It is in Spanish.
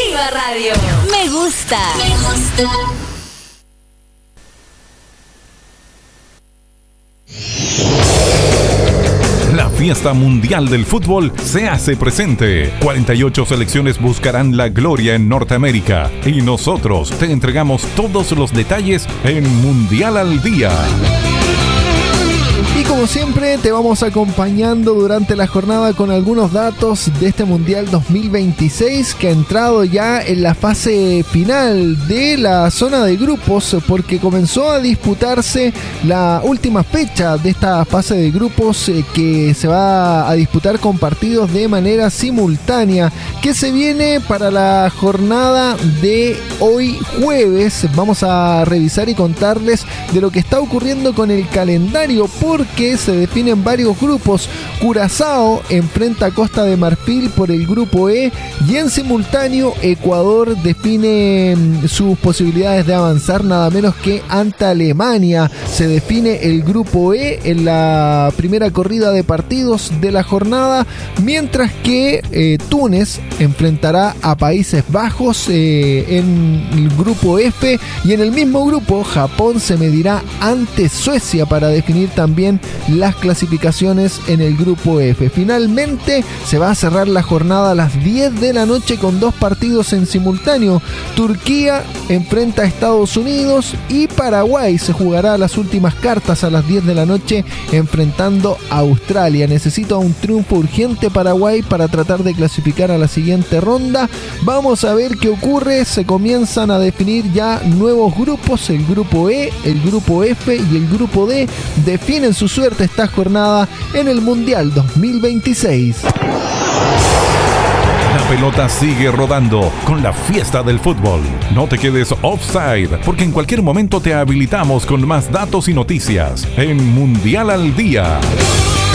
Activa Radio. Me gusta. Me gusta. La fiesta mundial del fútbol se hace presente. 48 selecciones buscarán la gloria en Norteamérica y nosotros te entregamos todos los detalles en Mundial al Día. Y como siempre te vamos acompañando durante la jornada con algunos datos de este Mundial 2026 que ha entrado ya en la fase final de la zona de grupos, porque comenzó a disputarse la última fecha de esta fase de grupos que se va a disputar con partidos de manera simultánea, que se viene para la jornada de hoy jueves. Vamos a revisar y contarles de lo que está ocurriendo con el calendario, porque se definen varios grupos. Curazao enfrenta a Costa de Marfil por el grupo E, y en simultáneo Ecuador define sus posibilidades de avanzar nada menos que ante Alemania. Se define el grupo E en la primera corrida de partidos de la jornada, mientras que Túnez enfrentará a Países Bajos en el grupo F, y en el mismo grupo Japón se medirá ante Suecia para definir también las clasificaciones en el grupo F. Finalmente se va a cerrar la jornada a las 10 de la noche con dos partidos en simultáneo. Turquía enfrenta a Estados Unidos y Paraguay se jugará las últimas cartas a las 10 de la noche enfrentando a Australia. Necesita un triunfo urgente Paraguay para tratar de clasificar a la siguiente ronda. Vamos a ver qué ocurre. Se comienzan a definir ya nuevos grupos. El grupo E, el grupo F y el grupo D definen su suerte esta jornada en el Mundial 2026. La pelota sigue rodando con la fiesta del fútbol. No te quedes offside, porque en cualquier momento te habilitamos con más datos y noticias en Mundial al Día.